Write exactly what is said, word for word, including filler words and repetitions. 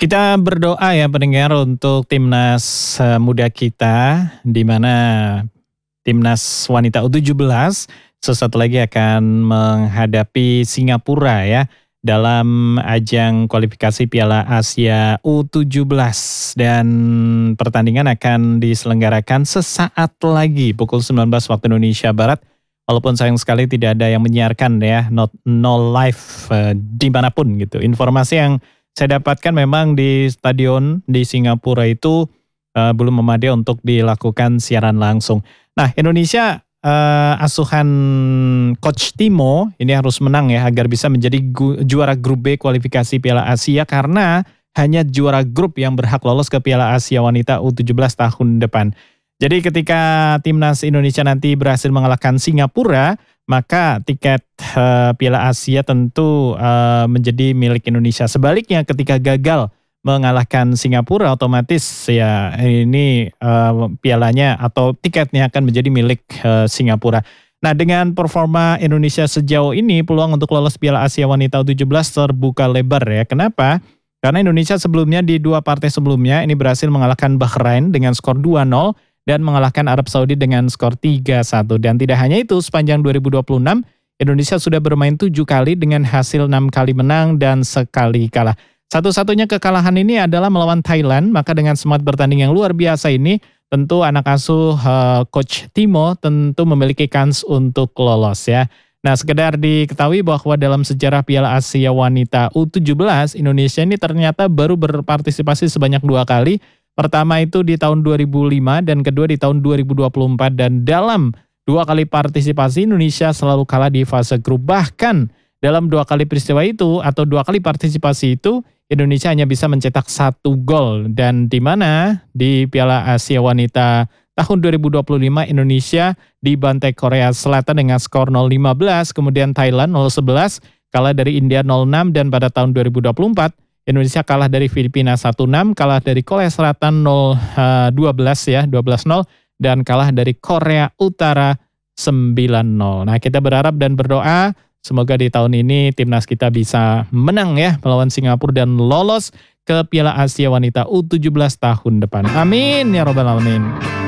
Kita berdoa ya pendengar untuk timnas eh, muda kita, di mana timnas wanita U tujuh belas sesaat lagi akan menghadapi Singapura ya dalam ajang kualifikasi Piala Asia U tujuh belas, dan pertandingan akan diselenggarakan sesaat lagi pukul sembilan belas waktu Indonesia Barat. Walaupun sayang sekali tidak ada yang menyiarkan ya, not, no live uh, dimanapun gitu. Informasi yang saya dapatkan memang di stadion di Singapura itu uh, belum memadai untuk dilakukan siaran langsung. Nah, Indonesia uh, asuhan Coach Timo ini harus menang ya agar bisa menjadi gu, juara grup B kualifikasi Piala Asia, karena hanya juara grup yang berhak lolos ke Piala Asia Wanita U tujuh belas tahun depan. Jadi ketika timnas Indonesia nanti berhasil mengalahkan Singapura, maka tiket uh, Piala Asia tentu uh, menjadi milik Indonesia. Sebaliknya ketika gagal mengalahkan Singapura, otomatis ya ini uh, pialanya atau tiketnya akan menjadi milik uh, Singapura. Nah, dengan performa Indonesia sejauh ini, peluang untuk lolos Piala Asia Wanita U tujuh belas terbuka lebar ya. Kenapa? Karena Indonesia sebelumnya di dua partai sebelumnya ini berhasil mengalahkan Bahrain dengan skor dua nol dan mengalahkan Arab Saudi dengan skor tiga satu. Dan tidak hanya itu, sepanjang dua ribu dua puluh enam, Indonesia sudah bermain tujuh kali dengan hasil enam kali menang dan sekali kalah. Satu-satunya kekalahan ini adalah melawan Thailand, maka dengan semangat bertanding yang luar biasa ini, tentu anak asuh uh, Coach Timo tentu memiliki kans untuk lolos ya. Nah, sekedar diketahui bahwa dalam sejarah Piala Asia Wanita U tujuh belas, Indonesia ini ternyata baru berpartisipasi sebanyak dua kali. Pertama itu di tahun dua ribu lima dan kedua di tahun dua ribu dua puluh empat, dan dalam dua kali partisipasi Indonesia selalu kalah di fase grup. Bahkan dalam dua kali peristiwa itu atau dua kali partisipasi itu Indonesia hanya bisa mencetak satu gol, dan di mana di Piala Asia Wanita tahun dua ribu dua puluh lima Indonesia dibantai Korea Selatan dengan skor nol lima belas, kemudian Thailand nol sebelas, kalah dari India nol enam, dan pada tahun dua ribu dua puluh empat Indonesia kalah dari Filipina satu enam, kalah dari Korea Selatan nol dua belas ya, dua belas nol, dan kalah dari Korea Utara sembilan nol. Nah, kita berharap dan berdoa semoga di tahun ini timnas kita bisa menang ya melawan Singapura dan lolos ke Piala Asia Wanita U tujuh belas tahun depan. Amin ya robbal alamin.